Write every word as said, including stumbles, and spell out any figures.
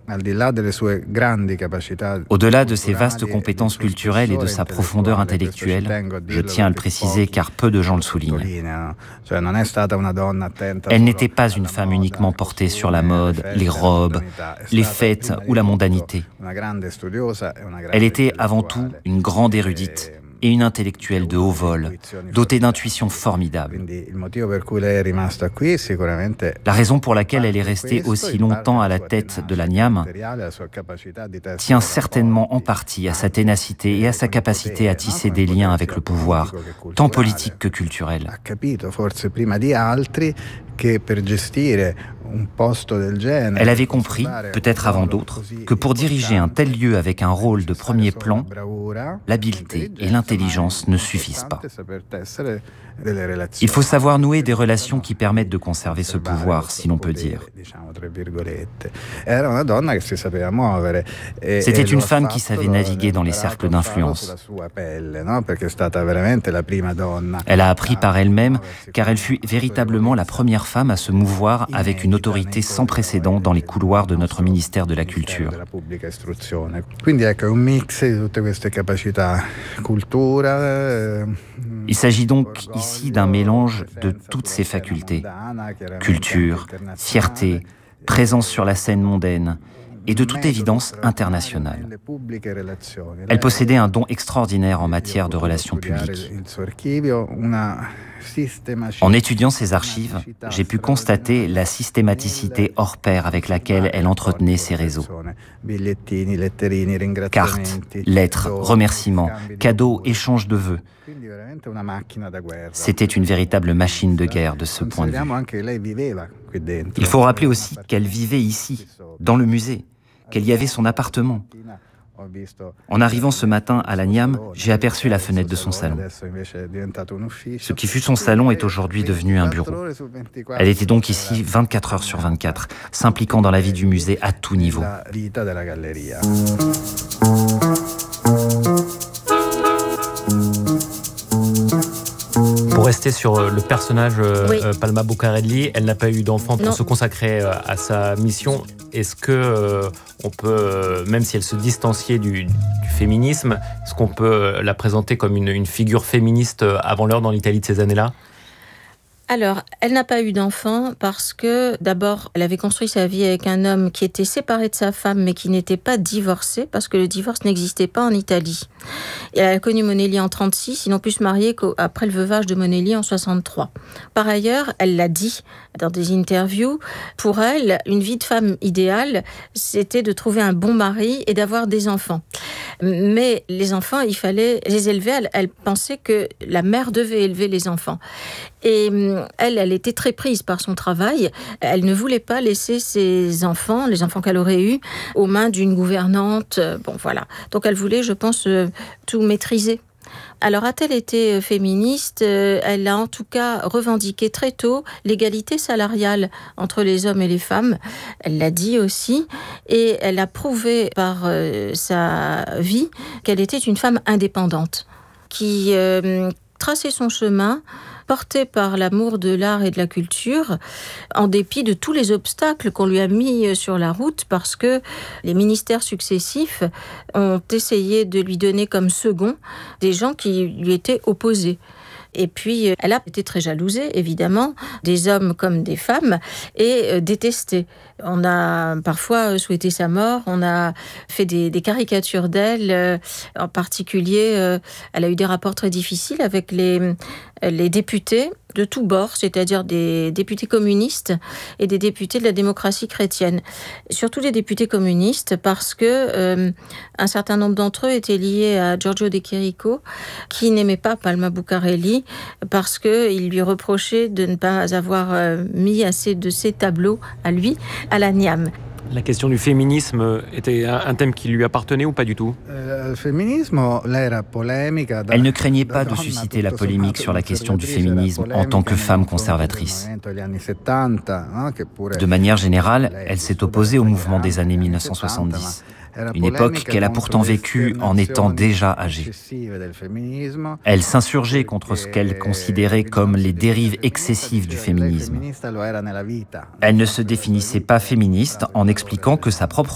Au-delà de ses vastes compétences culturelles et de sa profondeur intellectuelle, je tiens à le préciser car peu de gens le soulignent. Elle n'était pas une femme uniquement portée sur la mode, les robes, les fêtes ou la mondanité. Elle était avant tout une grande érudite et une intellectuelle de haut vol, dotée d'intuitions formidables. La raison pour laquelle elle est restée aussi longtemps à la tête de la Niam tient certainement en partie à sa ténacité et à sa capacité à tisser des liens avec le pouvoir, tant politique que culturel. Elle avait compris, peut-être avant d'autres, que pour diriger un tel lieu avec un rôle de premier plan, l'habileté et l'intelligence ne suffisent pas. Il faut savoir nouer des relations qui permettent de conserver ce pouvoir, si l'on peut dire. C'était une femme qui savait naviguer dans les cercles d'influence. Elle a appris par elle-même, car elle fut véritablement la première femme à se mouvoir avec une autorité sans précédent dans les couloirs de notre ministère de la Culture. Il s'agit donc ici d'un mélange de toutes ces facultés, culture, fierté, présence sur la scène mondaine et de toute évidence internationale. Elle possédait un don extraordinaire en matière de relations publiques. En étudiant ses archives, j'ai pu constater la systématicité hors pair avec laquelle elle entretenait ses réseaux. Cartes, lettres, remerciements, cadeaux, échanges de vœux. C'était une véritable machine de guerre de ce point de vue. Il faut rappeler aussi qu'elle vivait ici, dans le musée, qu'elle y avait son appartement. En arrivant ce matin à la Niam, j'ai aperçu la fenêtre de son salon. Ce qui fut son salon est aujourd'hui devenu un bureau. Elle était donc ici vingt-quatre heures sur vingt-quatre, s'impliquant dans la vie du musée à tout niveau. Pour rester sur le personnage Oui. euh, Palma Bucarelli, elle n'a pas eu d'enfant pour Non. se consacrer euh, à sa mission. Est-ce que euh, on peut, euh, même si elle se distanciait du, du féminisme, est-ce qu'on peut euh, la présenter comme une, une figure féministe euh, avant l'heure dans l'Italie de ces années-là ? Alors, elle n'a pas eu d'enfant parce que, d'abord, elle avait construit sa vie avec un homme qui était séparé de sa femme, mais qui n'était pas divorcé, parce que le divorce n'existait pas en Italie. Et elle a connu Monelli en trente-six, ils n'ont pu se marier qu'après le veuvage de Monelli en soixante-trois. Par ailleurs, elle l'a dit dans des interviews, pour elle, une vie de femme idéale, c'était de trouver un bon mari et d'avoir des enfants. Mais les enfants, il fallait les élever. Elle, elle pensait que la mère devait élever les enfants. Et elle, elle était très prise par son travail. Elle ne voulait pas laisser ses enfants, les enfants qu'elle aurait eus, aux mains d'une gouvernante. Bon, voilà. Donc, elle voulait, je pense, tout maîtriser. Alors, a-t-elle été féministe ? Elle a en tout cas revendiqué très tôt l'égalité salariale entre les hommes et les femmes. Elle l'a dit aussi. Et elle a prouvé par euh, sa vie qu'elle était une femme indépendante, qui euh, traçait son chemin, portée par l'amour de l'art et de la culture, en dépit de tous les obstacles qu'on lui a mis sur la route, parce que les ministères successifs ont essayé de lui donner comme second des gens qui lui étaient opposés. Et puis, elle a été très jalousée, évidemment, des hommes comme des femmes, et détestée. On a parfois souhaité sa mort, on a fait des, des caricatures d'elle. En particulier, elle a eu des rapports très difficiles avec les, les députés de tous bords, c'est-à-dire des députés communistes et des députés de la démocratie chrétienne. Surtout des députés communistes, parce que euh, un certain nombre d'entre eux étaient liés à Giorgio De Chirico, qui n'aimait pas Palma Bucarelli, parce qu'il lui reprochait de ne pas avoir euh, mis assez de ses tableaux à lui, à la Niam. La question du féminisme était un thème qui lui appartenait ou pas du tout ? Elle ne craignait pas de susciter la polémique sur la question du féminisme en tant que femme conservatrice. De manière générale, elle s'est opposée au mouvement des années mille neuf cent soixante-dix. Une époque qu'elle a pourtant vécue en étant déjà âgée. Elle s'insurgeait contre ce qu'elle considérait comme les dérives excessives du féminisme. Elle ne se définissait pas féministe en expliquant que sa propre